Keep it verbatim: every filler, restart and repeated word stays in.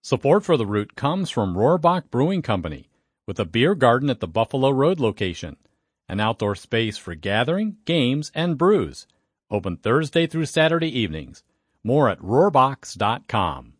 Support for the route comes from Rohrbach Brewing Company, with a beer garden at the Buffalo Road location, an outdoor space for gathering, games, and brews. Open Thursday through Saturday evenings. More at rohrbachs dot com.